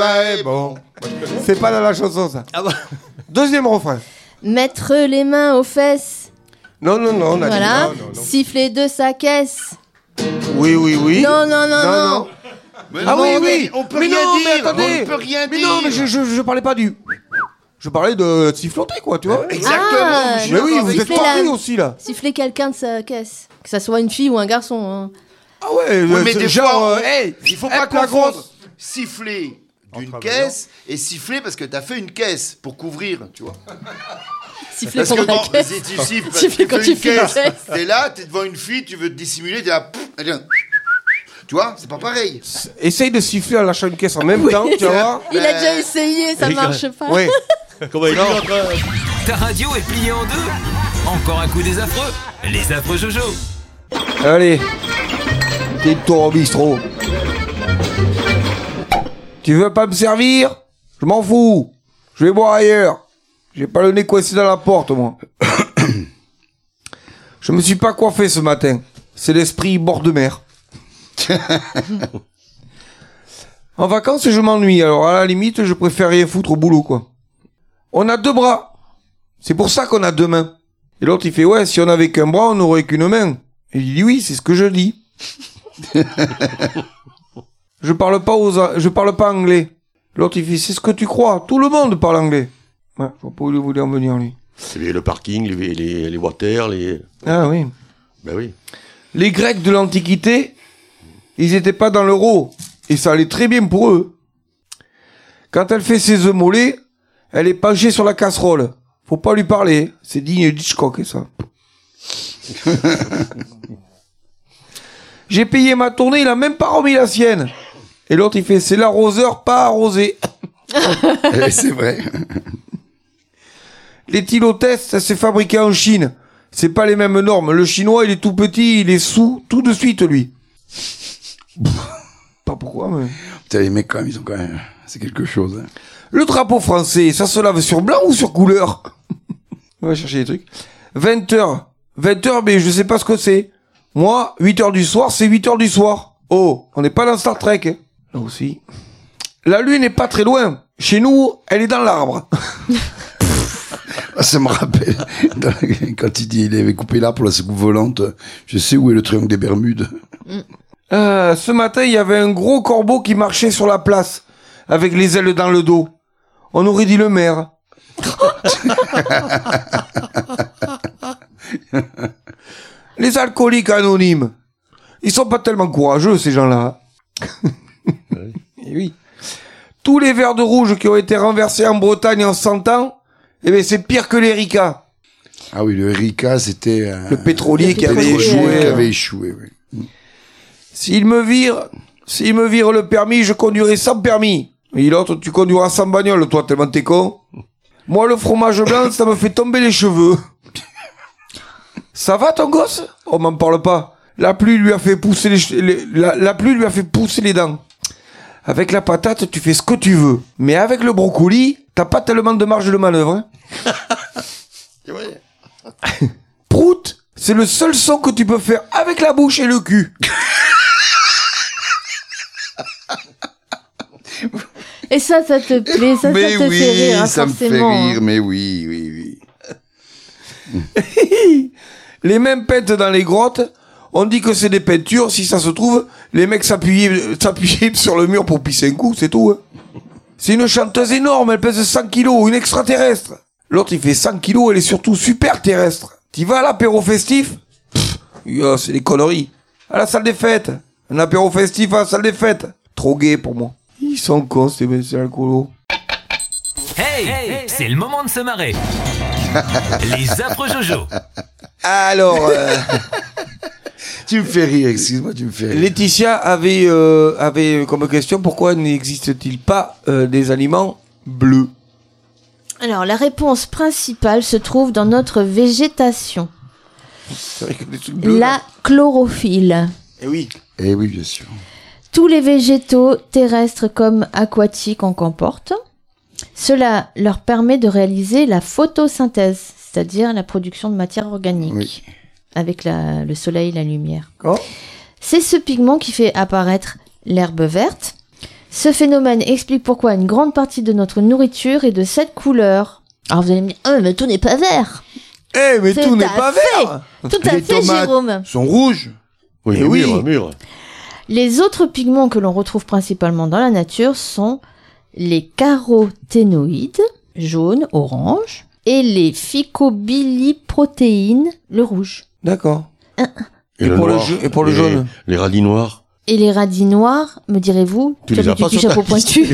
Ouais, bon. C'est pas dans la chanson, ça. Ah bon. Deuxième refrain. Mettre les mains aux fesses. Non, on a Voilà. dit non. Siffler de sa caisse. Oui. Non. Ah oui. On peut Mais rien non, dire. mais attendez. On peut rien Mais dire. non, mais je parlais pas du... Je parlais de siffloter, quoi, tu vois. Exactement. Ah, je suis Mais oui, d'accord vous avec êtes fait tordus la- aussi, là. Siffler quelqu'un de sa caisse. Que ça soit une fille ou un garçon. Hein. Ah ouais, Oui, mais des genre, fois, hey, il faut pas la confondre grosse. siffler d'une caisse et siffler parce que t'as fait une caisse pour couvrir, tu vois. Siffler Parce que pendant la bon, caisse. si tu siffles, parce Siffler que quand fais tu une fais la caisse, caisse. t'es là, t'es devant une fille, tu veux te dissimuler, t'es là, elle vient. Tu vois, c'est pas pareil. Essaye de siffler en lâchant une caisse en même temps, tu vas voir. Il a déjà essayé, ça marche pas. Ouais. Comment il dit encore Ta radio est pliée en deux. Encore un coup des affreux. Les affreux Jojo. Allez. T'es tour au bistrot. Tu veux pas me servir? Je m'en fous. Je vais boire ailleurs. J'ai pas le nez coincé dans la porte, moi. Je me suis pas coiffé ce matin. C'est l'esprit bord de mer. En vacances, je m'ennuie. Alors, à la limite, je préfère rien foutre au boulot, quoi. On a 2 bras. C'est pour ça qu'on a 2 mains. Et l'autre, il fait, ouais, si on avait qu'un bras, on n'aurait qu'une main. Et il dit, oui, c'est ce que je dis. Je parle pas anglais. L'autre, il fait, c'est ce que tu crois. Tout le monde parle anglais. Ouais, je vois pas où il voulait en venir, lui. Le parking, les water, les... Ah oui. Ben oui. Les Grecs de l'Antiquité, ils étaient pas dans l'euro. Et ça allait très bien pour eux. Quand elle fait ses œufs mollets, elle est penchée sur la casserole. Faut pas lui parler. C'est digne d'Hitchcock, ça. J'ai payé ma tournée, il a même pas remis la sienne. Et l'autre, il fait, c'est l'arroseur, pas arrosé. C'est vrai. L'éthylotest, ça s'est fabriqué en Chine. C'est pas les mêmes normes. Le chinois, il est tout petit, il est sous tout de suite, lui. Pas pourquoi, mais... Putain, les mecs, quand même, ils ont quand même... C'est quelque chose. Hein. Le drapeau français, ça se lave sur blanc ou sur couleur? On va chercher des trucs. 20h. 20h, mais je sais pas ce que c'est. Moi, 8h du soir, c'est 8h du soir. Oh, on n'est pas dans Star Trek. Hein. Là aussi. La lune n'est pas très loin. Chez nous, elle est dans l'arbre. Ça me rappelle, quand il avait coupé l'arbre pour la soucoupe volante, je sais où est le triangle des Bermudes. Ce matin, il y avait un gros corbeau qui marchait sur la place, avec les ailes dans le dos. On aurait dit le maire. Les alcooliques anonymes. Ils sont pas tellement courageux, ces gens-là. Et oui. Tous les verres de rouge qui ont été renversés en Bretagne en 100 ans, eh ben, c'est pire que les Ricas. Ah oui, le Erika, c'était... Le pétrolier qui avait pétrolier échoué. qui avait échoué, oui. S'il me vire le permis, je conduirai sans permis. Et l'autre, tu conduiras sans bagnole, toi, tellement t'es con. Moi, le fromage blanc, ça me fait tomber les cheveux. Ça va, ton gosse? On m'en parle pas. La pluie lui a fait pousser la pluie lui a fait pousser les dents. Avec la patate, tu fais ce que tu veux. Mais avec le brocoli, t'as pas tellement de marge de manœuvre, hein. C'est vrai. Prout, c'est le seul son que tu peux faire avec la bouche et le cul. Et ça te plaît, ça Mais te oui, fait rire, hein, ça me fait forcément. rire, mais oui. Les mêmes peintes dans les grottes, on dit que c'est des peintures. Si ça se trouve, les mecs s'appuyaient sur le mur pour pisser un coup, c'est tout. Hein. C'est une chanteuse énorme, elle pèse 100 kilos, une extraterrestre. L'autre, il fait 100 kilos, elle est surtout super terrestre. T'y vas à l'apéro festif? C'est des conneries. À la salle des fêtes. Un apéro festif à la salle des fêtes. Trop gay pour moi. Ils sont cons, c'est alcoolo. Hey, c'est le moment de se marrer. Les affreux Jojo. Alors, Tu me fais rire, excuse-moi, tu me fais rire. Laetitia avait comme question pourquoi n'existe-t-il pas des aliments bleus? Alors, la réponse principale se trouve dans notre végétation. C'est vrai que des trucs bleus, La là. chlorophylle. Eh oui. Eh oui, bien sûr. Tous les végétaux, terrestres comme aquatiques, en comportent. Cela leur permet de réaliser la photosynthèse, c'est-à-dire la production de matière organique, Oui. avec le soleil et la lumière. Oh. C'est ce pigment qui fait apparaître l'herbe verte, Ce phénomène explique pourquoi une grande partie de notre nourriture est de cette couleur. Alors vous allez me dire, mais tout n'est pas vert. Eh, mais Tout tout n'est à pas fait. vert. Tout à Les fait, tomates Jérôme. sont rouges. Oui, Eh oui. mûr. Les autres pigments que l'on retrouve principalement dans la nature sont les caroténoïdes, jaune, orange, et les phycobiliprotéines, le rouge. D'accord. Et pour noir, le jaune Les radis noirs. Et les radis noirs, me direz-vous, Tu les as pas petit sur ta chapeau liste. pointu.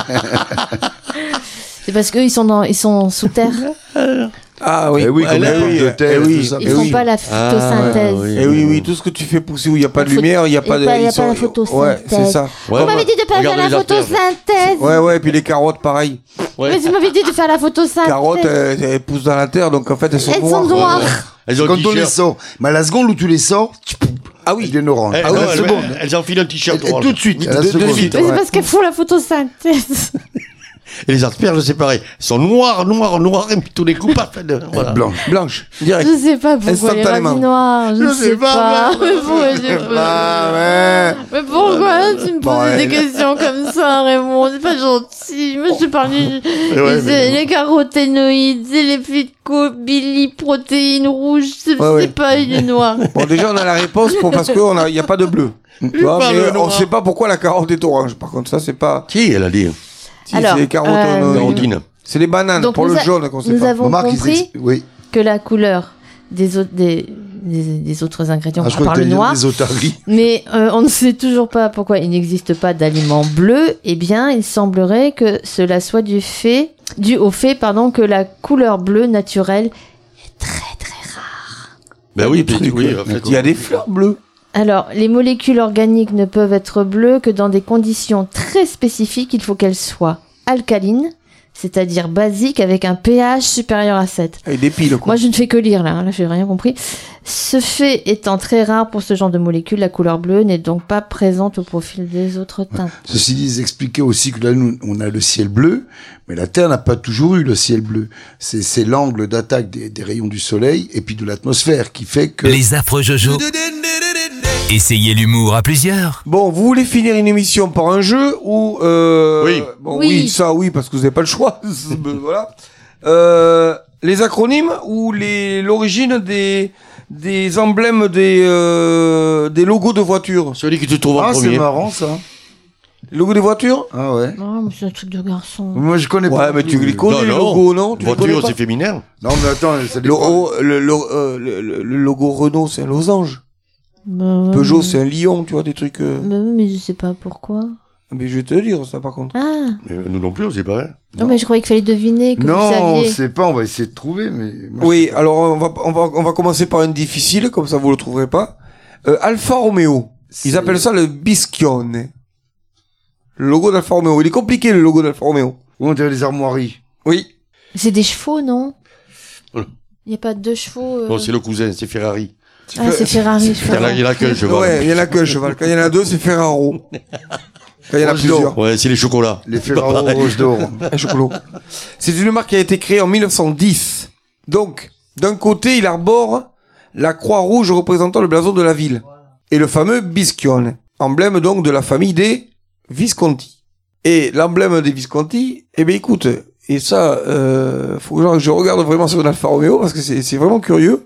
C'est parce qu'eux, ils sont sous terre. Ah oui, Eh oui, comme eh les pommes de terre eh et oui, tout ça. Ils eh font oui. pas la photosynthèse. oui. Eh oui, tout ce que tu fais pousser où il n'y a pas de La lumière, il n'y a pas de... il y a ils pas sont- la photosynthèse. Ouais, c'est ça. Ouais, On m'avait dit de pas faire regardez la les asperges. photosynthèse. Ouais, et puis les carottes, pareil. Ouais. Mais tu m'avais dit de faire la photosynthèse. Carottes, elles poussent dans la terre, donc en fait, elles sont Elles noires. sont noires. Elles ont Quand un on les t-shirt. sort. Mais à la seconde où tu les sors, Ah elles oui. deviennent orange. Eh, À non, la seconde. elles enfilent un t-shirt Et orange. tout de suite, à la de seconde. suite. Mais c'est Ouais. parce qu'elles font la photosynthèse. Et les asperges, c'est pareil. Elles sont noires, et puis tous les coups, paf. Voilà. Blanc. Blanche, direct. Je sais pas pourquoi les Instantanément. radis noirs. Je sais pas. Mais pourquoi je sais pas. Ah ouais. Mais pourquoi tu me Bon, poses des ouais. questions comme ça, Raymond? C'est pas gentil. Moi, je te parle mais les caroténoïdes, c'est les phycobiliprotéines rouges. C'est Ouais. pas, il est noir. Bon, déjà, on a la réponse parce qu'il n'y a pas de bleu. Tu vois, pas mais le on noir. sait pas pourquoi la carotte est orange. Par contre, ça, c'est pas... Qui, elle a dit? Si, Alors, c'est les carottes. Carottine. C'est les bananes, Donc, pour nous le a- jaune qu'on sait nous pas. avons Remarque, compris oui. que la couleur des autres ingrédients, Ah, je à crois part que le t'allais dire noir, des otaries. mais on ne sait toujours pas pourquoi il n'existe pas d'aliments bleus. Eh bien, il semblerait que cela soit dû au fait que la couleur bleue naturelle est très très rare. Ben oui, Des trucs, oui, en fait. Il y a des fleurs bleues. Alors, les molécules organiques ne peuvent être bleues que dans des conditions très spécifiques. Il faut qu'elles soient alcalines, c'est-à-dire basiques, avec un pH supérieur à 7. Avec des piles, quoi. Moi, je ne fais que lire, là, j'ai rien compris. Ce fait étant très rare pour ce genre de molécules, la couleur bleue n'est donc pas présente au profil des autres teintes. Ceci dit, ils expliquaient aussi que là, nous, on a le ciel bleu, mais la Terre n'a pas toujours eu le ciel bleu. C'est l'angle d'attaque des rayons du soleil et puis de l'atmosphère qui fait que... Les affreux Jojo. Essayez l'humour à plusieurs. Bon, vous voulez finir une émission par un jeu ou... Oui. Bon, Oui. oui, ça, oui, parce que vous n'avez pas le choix. Voilà. Les acronymes ou l'origine des emblèmes des logos de voitures. Celui que tu trouves en Ah, c'est premier. marrant, ça. Les logos des voitures? Ah ouais. Non, mais c'est un truc de garçon. Moi, je connais pas. Ouais, mais tu les connais, Non, les non. logos, non? Tu les connais Voiture, pas c'est féminin. Non, mais attends, ça dépend. le logo Renault, c'est un losange. Bah, ouais, Peugeot, c'est un lion, tu vois, des trucs... Bah oui, mais je sais pas pourquoi. Mais je vais te le dire, ça, par contre. Ah, Mais nous non plus, on sait pas. Hein. non, mais je croyais qu'il fallait deviner que vous Non, on saviez. sait pas, on va essayer de trouver, mais... moi, Oui, je sais pas. alors on va commencer par une difficile, comme ça vous le trouverez pas. Alfa Romeo. Ils C'est- appellent ça le Bischione. Le logo d'Alfa Romeo. Il est compliqué, le logo d'Alfa Romeo. Ou on dirait les armoiries. Oui. C'est des chevaux, non? Voilà. Il n'y a pas deux chevaux. Non, c'est le cousin, c'est Ferrari. Ah, c'est Ferrari, je Il y en a qu'un cheval. Ouais, il y en a qu'un cheval. Quand il y en a deux, c'est Ferraro. Quand il y en a Rose d'or. plusieurs. Ouais, c'est les chocolats. Les Ferraro Rose d'or. Un chocolat. C'est une marque qui a été créée en 1910. Donc, d'un côté, il arbore la croix rouge représentant le blason de la ville. Et le fameux Bischione. Emblème donc de la famille des Visconti. Et l'emblème des Visconti, eh bien écoute, et ça, faut que je regarde vraiment sur une Alfa Romeo parce que c'est vraiment curieux.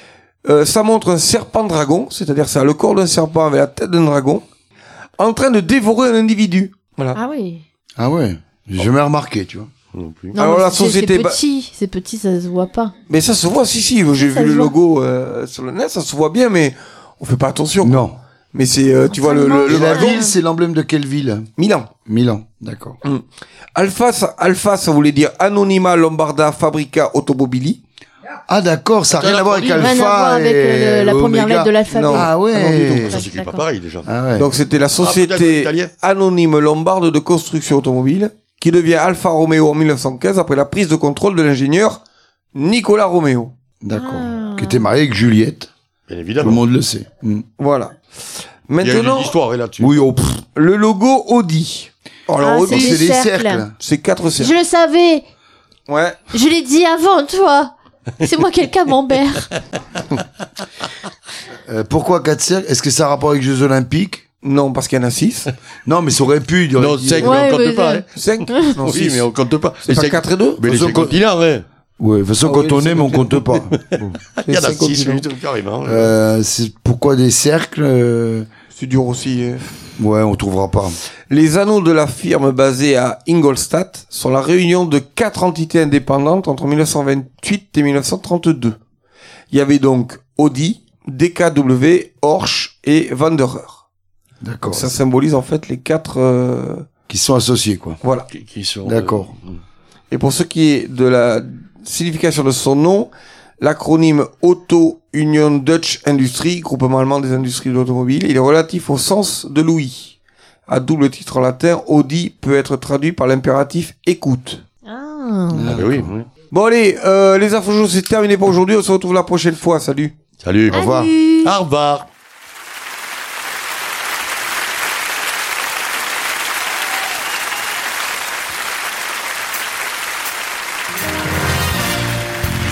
Ça montre un serpent dragon, c'est-à-dire ça a le corps d'un serpent avec la tête d'un dragon, en train de dévorer un individu. Voilà. Ah oui. Ah ouais. J'ai jamais remarqué, tu vois. Non plus. Non, Alors, mais la société c'est petit, ça se voit pas. Mais ça se voit, si, j'ai Ça vu se le voit. logo sur le net, ça se voit bien, mais on fait pas attention. Non. Mais c'est, tu vois, le Et la dragon, ville, c'est l'emblème de quelle ville? Milan. Milan. D'accord. Alpha, ça voulait dire Anonima Lombarda Fabrica Automobili. Ah d'accord, ça n'a rien à voir avec Rien à Alpha voir avec et la première Oméga. lettre de l'alphabet. Non. Ah Ah non, du ouais. tout. Ça s'écrit pas D'accord. pareil déjà. Ah ouais. Donc c'était la peut-être société italien. anonyme lombarde de construction automobile, qui devient Alfa Romeo en 1915 après la prise de contrôle de l'ingénieur Nicolas Romeo. D'accord. Ah. Qui était marié avec Juliette. Bien Tout évidemment. le monde le sait. Voilà. Il y a Maintenant, une histoire là-dessus. Oui, oh, le logo Audi. Alors Ah, Audi, c'est c'est des des cercles. cercles. c'est 4 cercles. Je le savais. Ouais. Je l'ai dit avant toi. C'est moi qui ai le camembert. Pourquoi 4 cercles? Est-ce que ça a rapport avec les Jeux Olympiques? Non, parce qu'il y en a 6. Non, mais ça aurait pu. Il aurait Non, dit- 5, Ouais, mais on mais compte pas. Hein. 5 Non, Oui, 6. mais on compte pas. C'est pas 4 et 2 Mais les Façon 5 qu'on- continents, hein. Ouais, de toute façon, Ah oui, quand on les aime, on compte pas. Il y en a cinq 6, continents. carrément. C'est pourquoi des cercles C'est dur aussi. Hein. Ouais, on trouvera pas. Les anneaux de la firme basée à Ingolstadt sont la réunion de 4 entités indépendantes entre 1928 et 1932. Il y avait donc Audi, DKW, Horsch et Wanderer. D'accord. Ça symbolise en fait les 4... Qui sont associés, quoi. Voilà. Qui sont, D'accord. Et pour ce qui est de la signification de son nom, l'acronyme Auto Union Dutch Industrie, groupement allemand des industries de l'automobile, il est relatif au sens de l'ouïe. À double titre en latin, Audi peut être traduit par l'impératif écoute. Ah. Ah, ben oui, oui. Bon allez, les infos c'est terminé pour aujourd'hui, on se retrouve la prochaine fois, salut. Salut. Au revoir. Salut. Au revoir.